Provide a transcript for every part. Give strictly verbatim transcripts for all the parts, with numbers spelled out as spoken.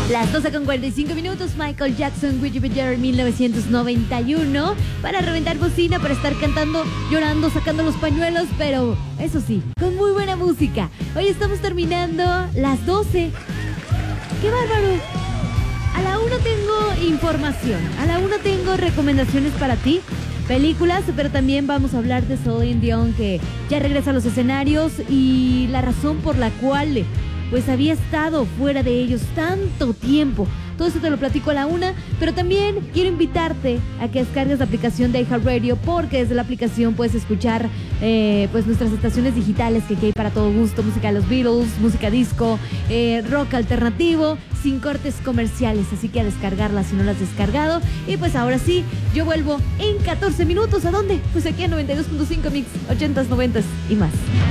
Las doce con cuarenta y cinco minutos, Michael Jackson, Would You Be There, mil novecientos noventa y uno, para reventar bocina, para estar cantando, llorando, sacando los pañuelos, pero eso sí, con muy buena música. Hoy estamos terminando las doce. ¡Qué bárbaro! A la una tengo información, a la una tengo recomendaciones para ti, películas, pero también vamos a hablar de Celine Dion, que ya regresa a los escenarios y la razón por la cual pues había estado fuera de ellos tanto tiempo. Todo eso te lo platico a la una, pero también quiero invitarte a que descargues la aplicación de iHeartRadio, porque desde la aplicación puedes escuchar eh, pues nuestras estaciones digitales que hay para todo gusto, música de los Beatles, música disco, eh, rock alternativo, sin cortes comerciales, así que a descargarla si no la has descargado. Y pues ahora sí, yo vuelvo en catorce minutos. ¿A dónde? Pues aquí a noventa y dos punto cinco Mix, ochentas, noventas y más.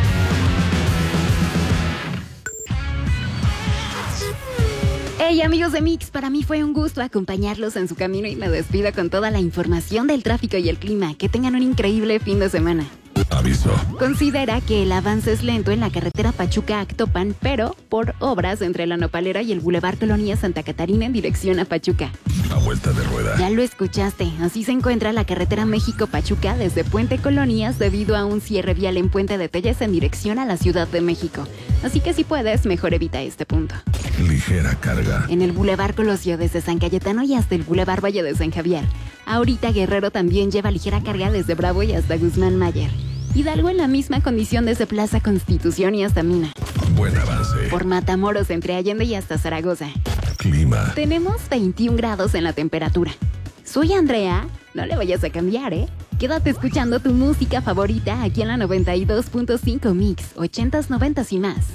Hey amigos de Mix, para mí fue un gusto acompañarlos en su camino y me despido con toda la información del tráfico y el clima. Que tengan un increíble fin de semana. Aviso. Considera que el avance es lento en la carretera Pachuca-Actopan, pero por obras entre la Nopalera y el Boulevard Colonia Santa Catarina en dirección a Pachuca. A vuelta de rueda. Ya lo escuchaste, así se encuentra la carretera México-Pachuca desde Puente Colonias debido a un cierre vial en Puente de Telles en dirección a la Ciudad de México. Así que si puedes, mejor evita este punto. Ligera carga. En el Boulevard Colosio desde San Cayetano y hasta el Boulevard Valle de San Javier. Ahorita Guerrero también lleva ligera carga desde Bravo y hasta Guzmán Mayer. Hidalgo en la misma condición desde Plaza Constitución y hasta Mina. Buen avance. Por Matamoros entre Allende y hasta Zaragoza. Clima. Tenemos veintiún grados en la temperatura. Soy Andrea, no le vayas a cambiar, ¿eh? Quédate escuchando tu música favorita aquí en la noventa y dos punto cinco Mix, ochentas, noventas y más.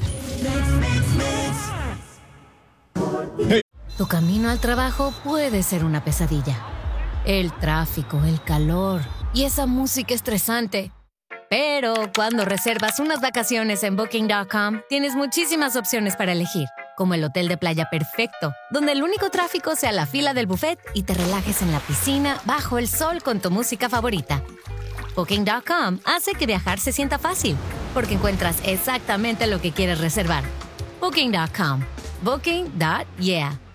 Hey. Tu camino al trabajo puede ser una pesadilla. El tráfico, el calor y esa música estresante. Pero cuando reservas unas vacaciones en Booking punto com, tienes muchísimas opciones para elegir, como el hotel de playa perfecto, donde el único tráfico sea la fila del buffet y te relajes en la piscina bajo el sol con tu música favorita. Booking punto com hace que viajar se sienta fácil, porque encuentras exactamente lo que quieres reservar. Booking punto com. Booking. Yeah.